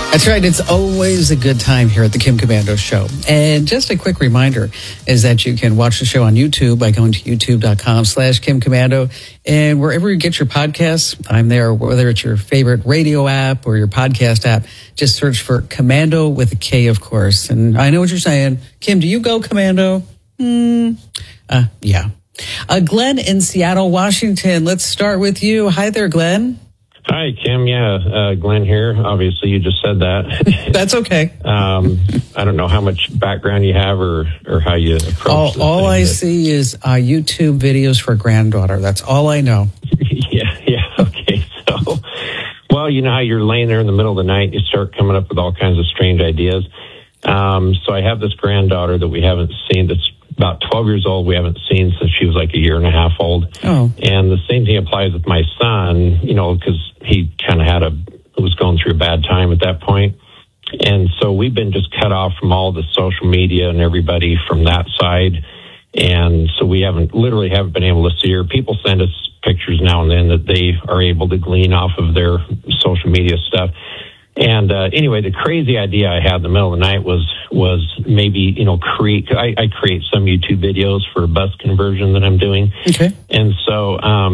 That's right. It's always a good time here at the Kim Komando Show. And just a quick reminder is that you can watch the show on YouTube by going to youtube.com/Kim Komando. And wherever you get your podcasts, I'm there, whether it's your favorite radio app or your podcast app, just search for Komando with a K, of course. And I know what you're saying. Kim, do you go Komando? Yeah. Glenn in Seattle, Washington. Let's start with you. Hi there, Glenn. Hi, Kim. Yeah, Glenn here. Obviously, you just said that. That's okay. I don't know how much background you have or how you approach this. All I see is YouTube videos for granddaughter. That's all I know. Yeah. Okay. So, well, you know how you're laying there in the middle of the night, you start coming up with all kinds of strange ideas. So I have this granddaughter that we haven't seen that's about 12 years old. We haven't seen since she was like a year and a half old. Oh. And the same thing applies with my son, you know, because he kind of was going through a bad time at that point. And so we've been just cut off from all the social media and everybody from that side. And so we haven't been able to see her. People send us pictures now and then that they are able to glean off of their social media stuff. And anyway, the crazy idea I had in the middle of the night was maybe, you know, I create some YouTube videos for a bus conversion that I'm doing. Okay. And so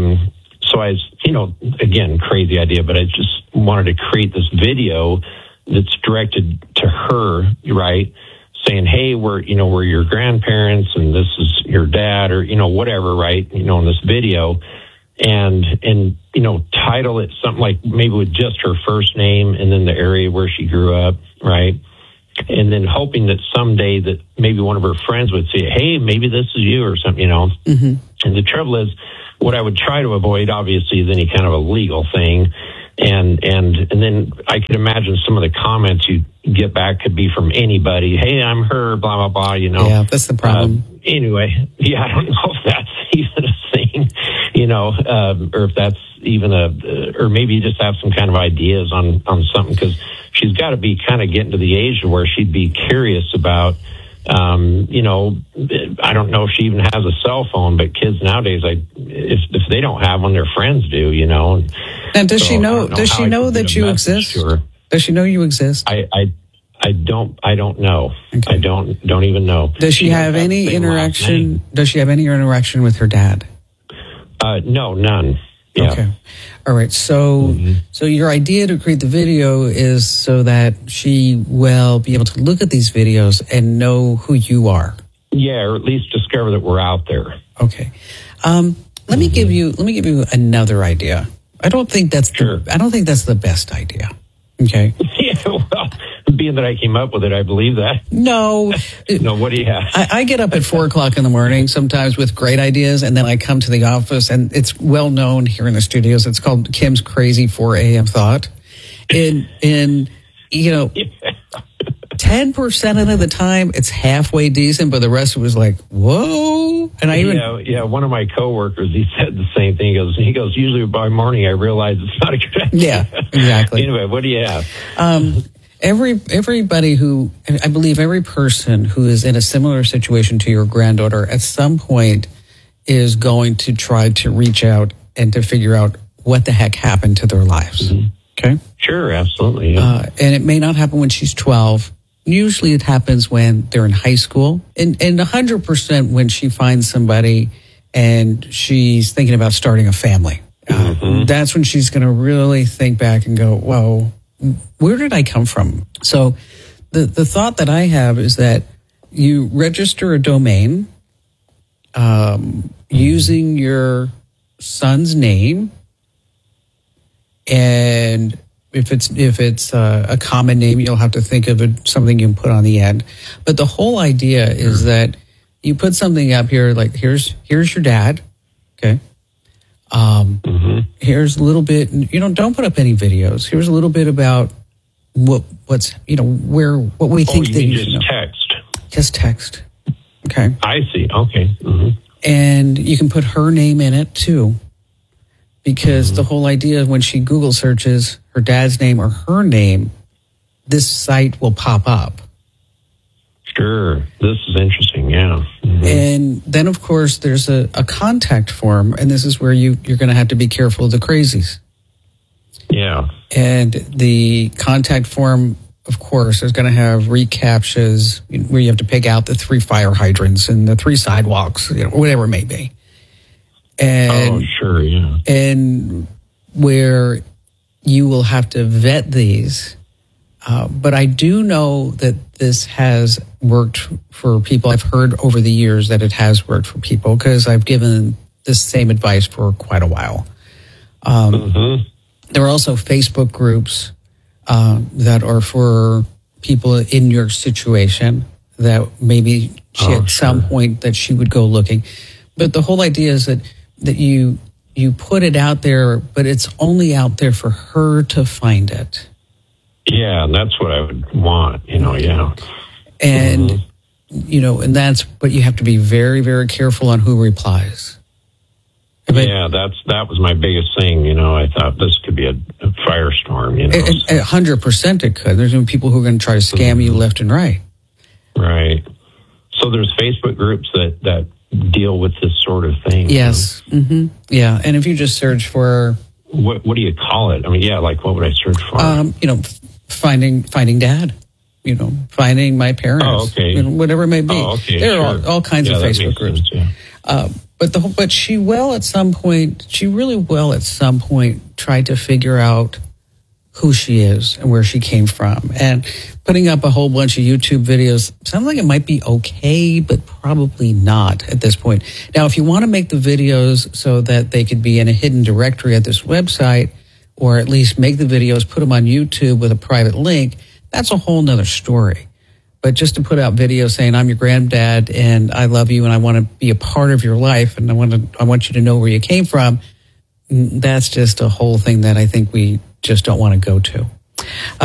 I was, you know, again, crazy idea, but I just wanted to create this video that's directed to her, right? Saying, hey, we're your grandparents and this is your dad or, you know, whatever, right? You know, in this video. And you know, title it something like maybe with just her first name and then the area where she grew up, right? And then hoping that someday that maybe one of her friends would say, hey, maybe this is you or something, you know. Mm-hmm. And the trouble is, what I would try to avoid, obviously, is any kind of a legal thing. And then I could imagine some of the comments you get back could be from anybody. Hey, I'm her, blah, blah, blah, you know. Yeah, that's the problem. Anyway, yeah, I don't know if that's even a thing, you know, or if that's even or maybe you just have some kind of ideas on something, because she's got to be kind of getting to the age where she'd be curious about, you know, I don't know if she even has a cell phone, but kids nowadays, if they don't have one, their friends do, you know. And does she know that you exist? Sure. Does she know you exist? I don't know. Okay. I don't even know. Does she have any interaction? Does she have any interaction with her dad? No, none. Yeah. Okay. All right. So, So your idea to create the video is so that she will be able to look at these videos and know who you are. Yeah, or at least discover that we're out there. Okay. Let me give you another idea. I don't think that's the best idea. Okay. Yeah, well, being that I came up with it, I believe that. No. No, what do you have? I get up at 4:00 in the morning sometimes with great ideas, and then I come to the office, and it's well known here in the studios. It's called Kim's Crazy 4 a.m. Thought. And you know, 10% of the time it's halfway decent, but the rest was like, whoa. And one of my coworkers, he said the same thing. He goes, usually by morning I realize it's not a good idea. Yeah, exactly. Anyway, what do you have? Everybody who, I believe every person who is in a similar situation to your granddaughter at some point is going to try to reach out and to figure out what the heck happened to their lives. Mm-hmm. Okay? Sure, absolutely. Yeah. And it may not happen when she's 12. Usually it happens when they're in high school. And 100% when she finds somebody and she's thinking about starting a family. That's when she's going to really think back and go, whoa, where did I come from? So the thought that I have is that you register a domain using your son's name, and if it's a common name, you'll have to think of something you can put on the end. But the whole idea is that you put something up here like here's your dad, okay. Here's a little bit, don't put up any videos. Here's a little bit about what we think that you should know. Text. Just text. Okay. I see. Okay. Mm-hmm. And you can put her name in it too, because the whole idea when she Google searches her dad's name or her name, this site will pop up. Sure. This is interesting. Yeah. Mm-hmm. And then, of course, there's a contact form, and this is where you're going to have to be careful of the crazies. Yeah. And the contact form of course, is going to have recaptchas where you have to pick out the 3 fire hydrants and the 3 sidewalks, whatever it may be. And, sure, yeah. And where you will have to vet these. But I do know that this has worked for people. I've heard over the years that it has worked for people because I've given this same advice for quite a while. There are also Facebook groups that are for people in your situation that maybe at some point that she would go looking. But the whole idea is that you put it out there, but it's only out there for her to find it. Yeah, that's what I would want, yeah. And, and that's, but you have to be very, very careful on who replies. Yeah, that was my biggest thing. I thought this could be a firestorm. 100% it could. There's going to be people who are going to try to scam you left and right. Right. So there's Facebook groups that deal with this sort of thing. Yes. Mm-hmm. Yeah. And if you just search for what do you call it? I mean, yeah, like what would I search for? Finding dad. Finding my parents. Oh, okay. Whatever it may be. Oh, okay. There are all kinds of Facebook groups. Sense, yeah. But she really will at some point try to figure out who she is and where she came from. And putting up a whole bunch of YouTube videos sounds like it might be okay, but probably not at this point. Now, if you want to make the videos so that they could be in a hidden directory at this website, or at least make the videos, put them on YouTube with a private link, that's a whole nother story. But just to put out videos saying, I'm your granddad and I love you and I want to be a part of your life and I want you to know where you came from, that's just a whole thing that I think we just don't want to go to.